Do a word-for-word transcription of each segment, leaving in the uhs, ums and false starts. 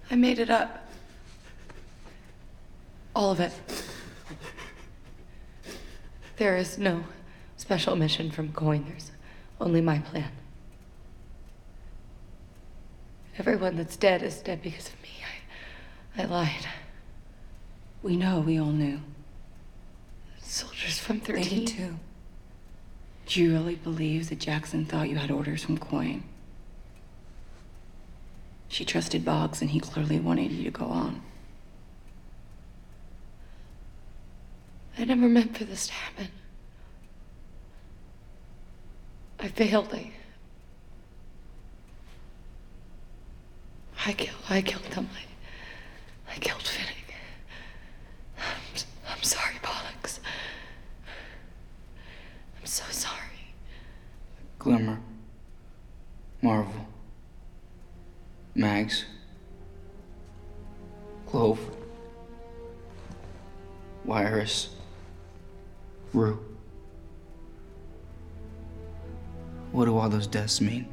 I made it up. All of it. There is no special mission from Coin. There's only my plan. Everyone that's dead is dead because of me. I, I lied. We know, we all knew. Soldiers from thirteen. They did too. Do you really believe that Jackson thought you had orders from Coin? She trusted Boggs, and he clearly wanted you to go on. I never meant for this to happen. I failed. I... I killed, I killed them. I, I killed Finnick. I'm, I'm sorry, Pollux. I'm so sorry. Glimmer. Marvel. Mags. Clove. Wirus. Rue. What do all those deaths mean?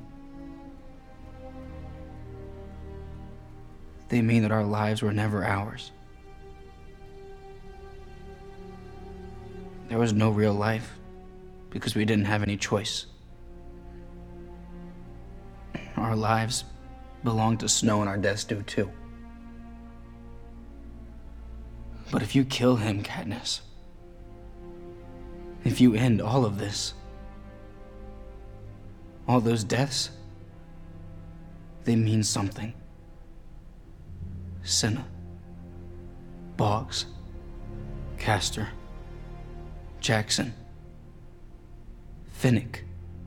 They mean that our lives were never ours. There was no real life because we didn't have any choice. Our lives belong to Snow, and our deaths do too. But if you kill him, Katniss, if you end all of this, all those deaths, they mean something. Cinna, Boggs, Castor, Jackson, Finnick.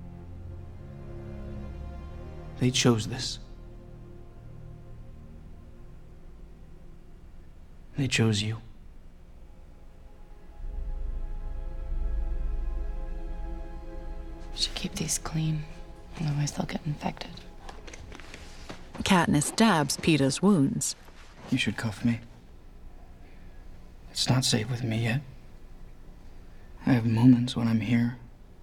They chose this. They chose you. Should keep these clean, otherwise they'll get infected. Katniss dabs Peeta's wounds. You should cuff me. It's not safe with me yet. I have moments when I'm here,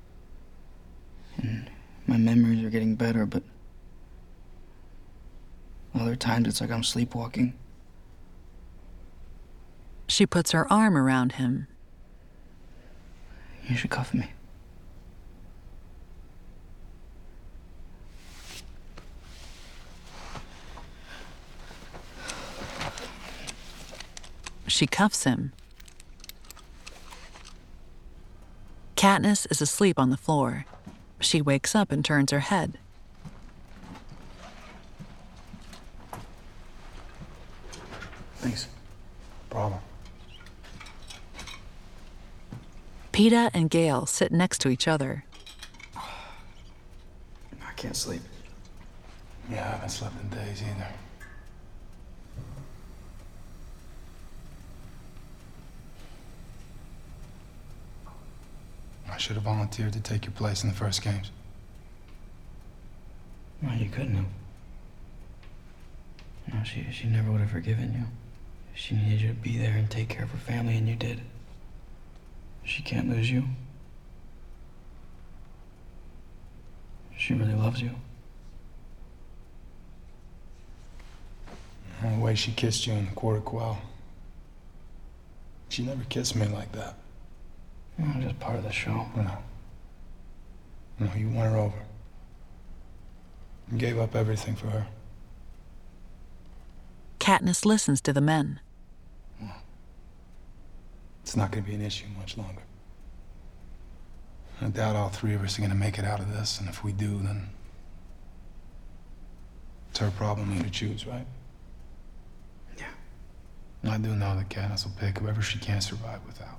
and my memories are getting better, but other times it's like I'm sleepwalking. She puts her arm around him. You should cuff me. She cuffs him. Katniss is asleep on the floor. She wakes up and turns her head. Thanks. Problem. Peeta and Gale sit next to each other. I can't sleep. Yeah, I haven't slept in days either. I should have volunteered to take your place in the first games. Well, you couldn't have. No, she, she never would have forgiven you. She needed you to be there and take care of her family, and you did. She can't lose you. She really loves you. And the way she kissed you in the Quarter Quell. She never kissed me like that. No, just part of the show. No. No, you won her over. You gave up everything for her. Katniss listens to the men. Well, it's not going to be an issue much longer. I doubt all three of us are going to make it out of this, and if we do, then it's her problem who to choose, right? Yeah. I do know that Katniss will pick whoever she can't survive without.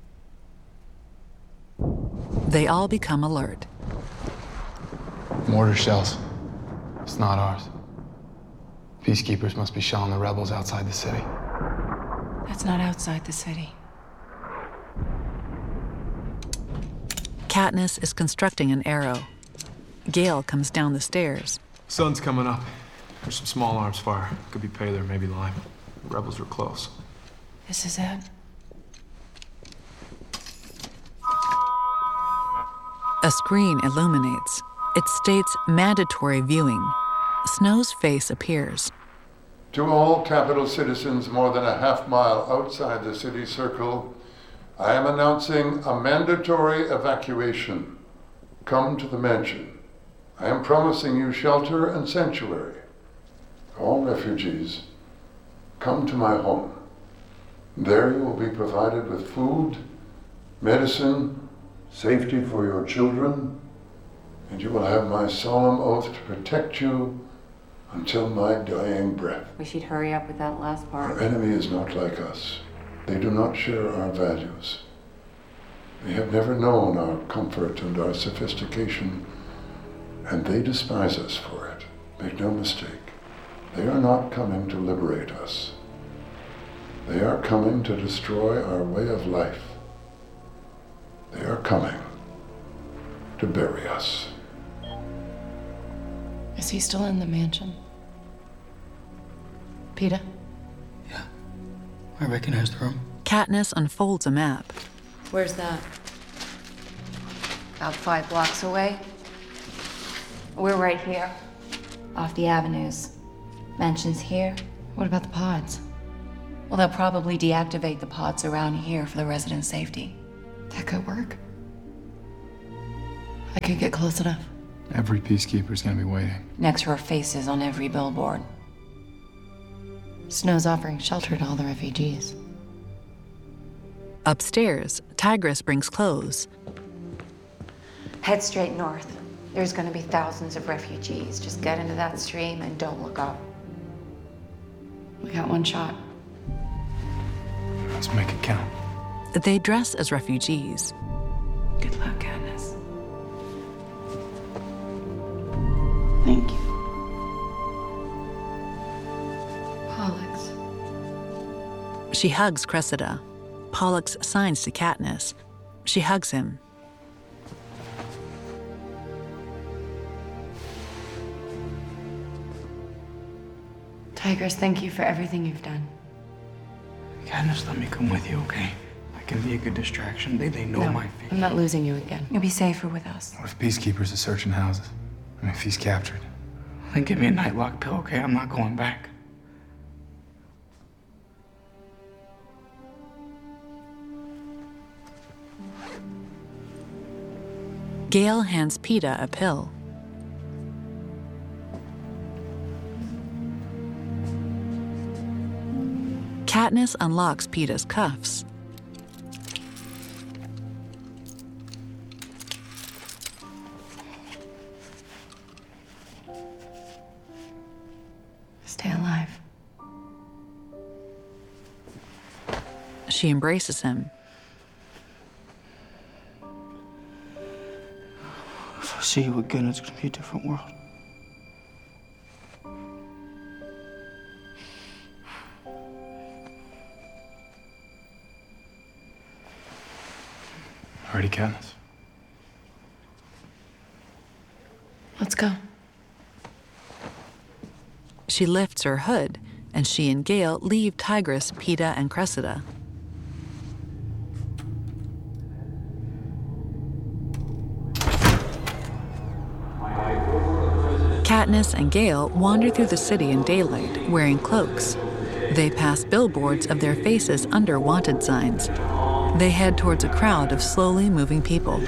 They all become alert. Mortar shells. It's not ours. Peacekeepers must be shelling the rebels outside the city. That's not outside the city. Katniss is constructing an arrow. Gale comes down the stairs. Sun's coming up. There's some small arms fire. Could be Paler, maybe Lime. The rebels were close. This is it. A screen illuminates. It states mandatory viewing. Snow's face appears. To all Capitol citizens more than a half mile outside the city circle, I am announcing a mandatory evacuation. Come to the mansion. I am promising you shelter and sanctuary. All refugees, come to my home. There you will be provided with food, medicine, safety for your children, and you will have my solemn oath to protect you until my dying breath. Wish you'd hurry up with that last part. Our enemy is not like us. They do not share our values. They have never known our comfort and our sophistication, and they despise us for it. Make no mistake. They are not coming to liberate us. They are coming to destroy our way of life. They are coming to bury us. Is he still in the mansion? Peter? Yeah. I recognize the room. Katniss unfolds a map. Where's that? About five blocks away. We're right here, off the avenues. Mansion's here. What about the pods? Well, they'll probably deactivate the pods around here for the residents' safety. That could work. I could get close enough. Every peacekeeper's gonna be waiting. Next to our faces on every billboard. Snow's offering shelter to all the refugees. Upstairs, Tigress brings clothes. Head straight north. There's gonna be thousands of refugees. Just get into that stream and don't look up. We got one shot. Let's make it count. They dress as refugees. Good luck, Katniss. Thank you. Pollux. She hugs Cressida. Pollux signs to Katniss. She hugs him. Tigress, thank you for everything you've done. Katniss, let me come with you, okay? I can be a good distraction. They, they know No, my face. I'm not losing you again. You'll be safer with us. What if peacekeepers are searching houses? I mean, if he's captured. Then give me a nightlock pill, okay? I'm not going back. Gale hands Peeta a pill. Katniss unlocks Peeta's cuffs. Stay alive. She embraces him. If I see you again, it's gonna be a different world. Ready, Katniss? Let's go. She lifts her hood, and she and Gale leave Tigress, Peeta, and Cressida. Katniss and Gale wander through the city in daylight, wearing cloaks. They pass billboards of their faces under wanted signs. They head towards a crowd of slowly moving people.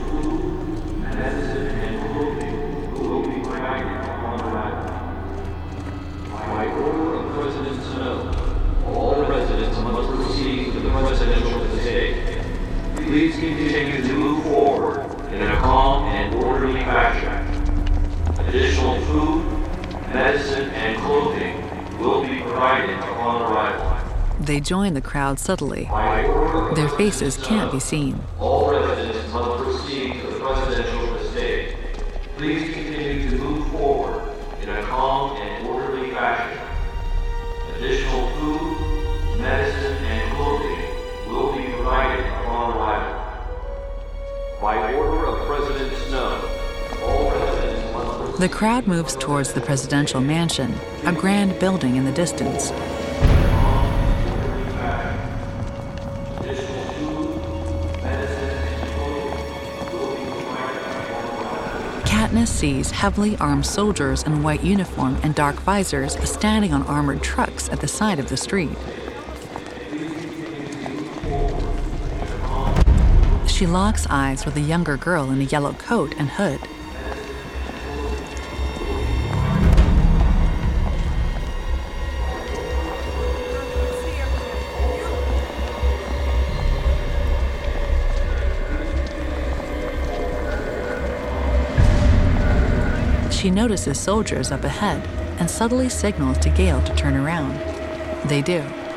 Please continue to move forward in a calm and orderly fashion. Additional food, medicine, and clothing will be provided upon arrival. They join the crowd subtly. Their faces can't be seen. All residents must proceed to the presidential estate. Please continue to move forward in a calm and orderly fashion. Additional food, medicine, and clothing will be provided upon arrival. By order of President Snow, all residents must proceed. The crowd moves towards the presidential mansion, a grand building in the distance. Katniss sees heavily armed soldiers in white uniform and dark visors standing on armored trucks at the side of the street. She locks eyes with a younger girl in a yellow coat and hood. She notices soldiers up ahead and subtly signals to Gale to turn around. They do.